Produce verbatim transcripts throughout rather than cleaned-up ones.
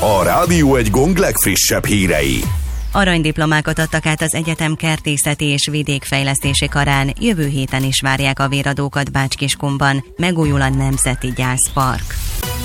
A Rádió egy gong legfrissebb hírei. Aranydiplomákat adtak át az egyetem kertészeti és vidékfejlesztési karán, jövő héten is várják a véradókat Bács-Kiskunban, megújul a Nemzeti Gyászpark.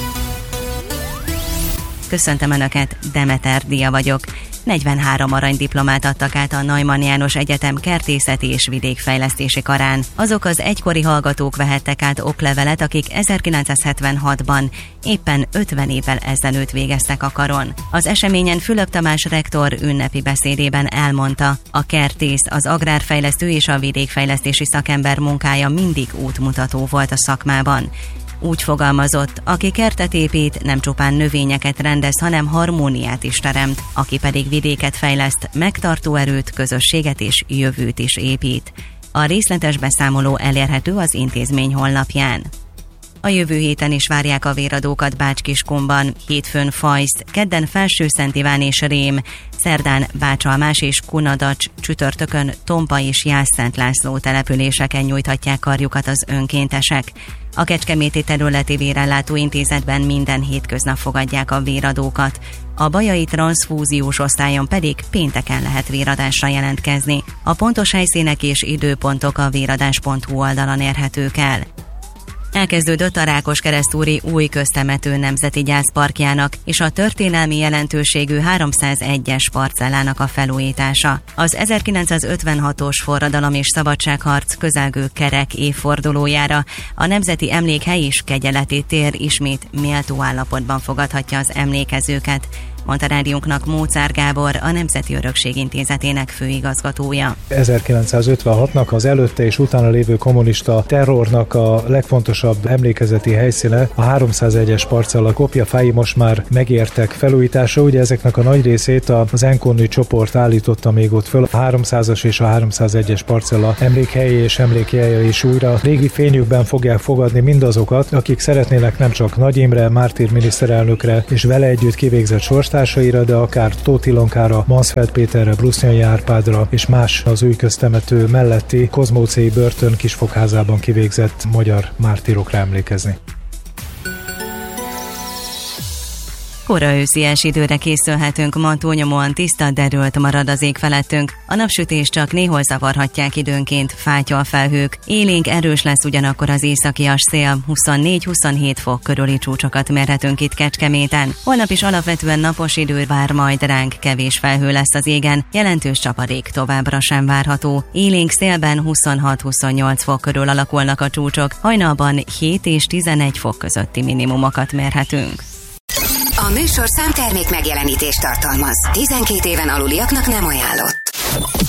Köszöntöm Önöket, Demeter Dia vagyok. negyvenhárom aranydiplomát adtak át a Neumann János Egyetem kertészeti és vidékfejlesztési karán. Azok az egykori hallgatók vehettek át oklevelet, akik ezerkilencszázhetvenhatban, éppen ötven évvel ezelőtt végeztek a karon. Az eseményen Fülöp Tamás rektor ünnepi beszédében elmondta, a kertész, az agrárfejlesztő és a vidékfejlesztési szakember munkája mindig útmutató volt a szakmában. Úgy fogalmazott, aki kertet épít, nem csupán növényeket rendez, hanem harmóniát is teremt, aki pedig vidéket fejleszt, megtartó erőt, közösséget és jövőt is épít. A részletes beszámoló elérhető az intézmény honlapján. A jövő héten is várják a véradókat Bács-Kiskunban, hétfőn Fajsz, kedden Felső-Szent Iván és Rém, szerdán Bácsalmás és Kunadacs, csütörtökön Tompa és Jász-Szent László településeken nyújthatják karjukat az önkéntesek. A Kecskeméti Területi Vérellátó Intézetben minden hétköznap fogadják a véradókat. A bajai transzfúziós osztályon pedig pénteken lehet véradásra jelentkezni. A pontos helyszínek és időpontok a véradás pont hu oldalon érhetők el. Elkezdődött a Rákoskeresztúri új köztemető nemzeti gyászparkjának és a történelmi jelentőségű háromszázegyes parcellának a felújítása. Az ezerkilencszázötvenhatos forradalom és szabadságharc közelgő kerek évfordulójára a Nemzeti Emlékhely és Kegyeleti tér ismét méltó állapotban fogadhatja az emlékezőket, mondta rádiónknak Móczár Gábor, a Nemzeti Örökség Intézetének főigazgatója. ezerkilencszázötvenhatnak az előtte és utána lévő kommunista terrornak a legfontosabb emlékezeti helyszíne, a háromszázegyes parcella kopjafái most már megértek felújításra. Ugye ezeknek a nagy részét az Enkonnyi csoport állította még ott föl. A háromszázas és a háromszázegyes parcella emlékhelyi és emlékjelje is újra régi fényükben fogják fogadni mindazokat, akik szeretnének nem csak Nagy Imre, mártír miniszterelnökre és vele együtt kivégzett sorstársaira, de akár Tóth Ilonkára, Mansfeld Péterre, Brusniai Árpádra és más az új köztemető melletti Kozmócéi börtön kisfogházában kivégzett magyar mártírokra emlékezni. Kora őszies időre készülhetünk, ma túlnyomóan tiszta, derült marad az ég felettünk. A napsütés csak néhol zavarhatják időnként, fátyolfelhők. Élénk erős lesz ugyanakkor az északias szél, huszonnégy-huszonhét fok körüli csúcsokat mérhetünk itt Kecskeméten. Holnap is alapvetően napos idő vár majd ránk, kevés felhő lesz az égen, jelentős csapadék továbbra sem várható. Élénk szélben huszonhat-huszonnyolc fok körül alakulnak a csúcsok, hajnalban hét és tizenegy fok közötti minimumokat mérhetünk. A műsor számtermék megjelenítést tartalmaz. tizenkét éven aluliaknak nem ajánlott.